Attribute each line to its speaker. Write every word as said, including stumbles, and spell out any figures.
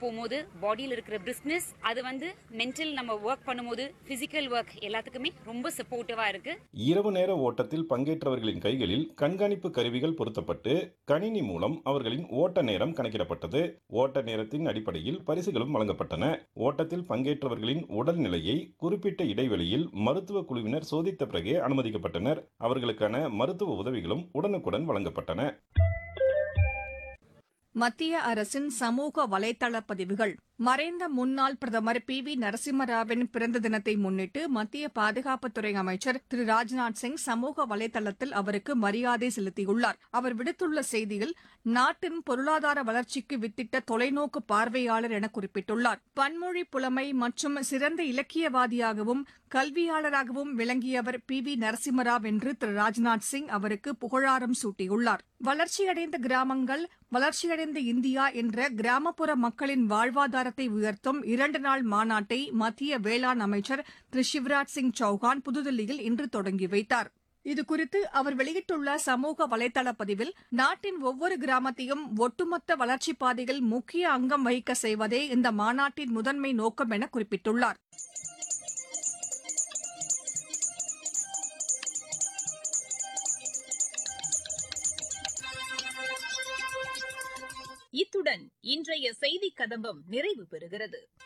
Speaker 1: போகும்போது பாடியில் இருக்கிற பிரிஸ்னஸ் அது வந்து மென்டல் நம்ம ஒர்க் பண்ணும்போது பிசிக்கல் ஒர்க் எல்லாத்துக்குமே ரொம்ப சப்போர்ட்டிவா இருக்கு.
Speaker 2: இரவு நேர ஓட்டத்தில் பங்கேற்றவர்களின் கைகளில் கண்காணிப்பு கருவிகள் பொருத்தப்பட்டு கணினி மூலம் அவர்களின் ஓட்ட நேரம் கணக்கிடப்பட்டது. ஓட்ட நேரத்தின் அடிப்படையில் பரிசுகளும் வழங்கப்பட்டன. ஓட்டத்தில் பங்கேற்றவர்களின் உடல்நிலையை குறிப்பிட்ட இடைவெளியில் மருத்துவ குழுவினர் சோதித்த பிறகே அனுமதிக்கப்பட்டனர். அவர்களுக்கான மருத்துவ உதவிகளும் உடனுக்குடன் வழங்கப்பட்டன.
Speaker 3: மத்திய அரசின் சமூக வலைதள பதிவுகள். மறைந்த முன்னாள் பிரதமர் பி வி நரசிம்மராவின் பிறந்த தினத்தை முன்னிட்டு மத்திய பாதுகாப்புத்துறை அமைச்சர் திரு ராஜ்நாத் சிங் சமூக வலைதளத்தில் அவருக்கு மரியாதை செலுத்தியுள்ளார். அவர் விடுத்துள்ள செய்தியில், நாட்டின் பொருளாதார வளர்ச்சிக்கு வித்திட்ட தொலைநோக்கு பார்வையாளர் என குறிப்பிட்டுள்ளார். பன்மொழி புலமை மற்றும் சிறந்த இலக்கியவாதியாகவும் கல்வியாளராகவும் விளங்கியவர் பி வி நரசிம்மராவ் என்று திரு ராஜ்நாத் சிங் அவருக்கு புகழாரம் சூட்டியுள்ளார். வளர்ச்சியடைந்த கிராமங்கள் வளர்ச்சியடைந்த இந்தியா என்ற கிராமப்புற மக்களின் வாழ்வாதாரத்தை உயர்த்தும் இரண்டு நாள் மாநாட்டை மத்திய வேளாண் அமைச்சர் திரு சிவராஜ் சிங் சௌஹான் புதுதில்லியில் இன்று தொடங்கி வைத்தார். இதுகுறித்து அவர் வெளியிட்டுள்ள சமூக வலைதள பதிவில், நாட்டின் ஒவ்வொரு கிராமத்தையும் ஒட்டுமொத்த வளர்ச்சிப் பாதையில் முக்கிய அங்கம் வகிக்க செய்வதே இந்த மாநாட்டின் முதன்மை நோக்கம் என குறிப்பிட்டுள்ளார்.
Speaker 4: இத்துடன் இன்றைய செய்திக் கதம்பம் நிறைவு பெறுகிறது.